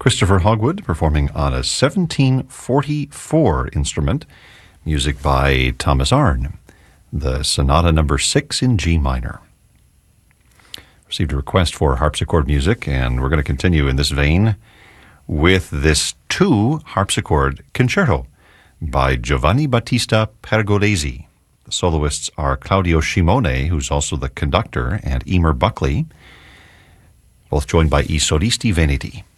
Christopher Hogwood performing on a 1744 instrument, music by Thomas Arne, the Sonata Number 6 in G minor. Received a request for harpsichord music, and we're going to continue in this vein with this 2 harpsichord concerto by Giovanni Battista Pergolesi. The soloists are Claudio Scimone, who's also the conductor, and Emer Buckley, both joined by I Solisti Veneti.